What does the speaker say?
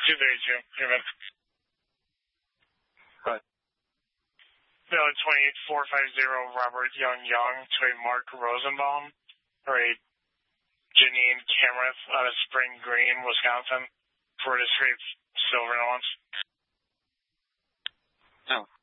232. Amen. Go ahead. Bill 28450 Robert Young to a Mark Rosenbaum or a Janine Camerath out of Spring Green, Wisconsin for discrete silver notes. Oh.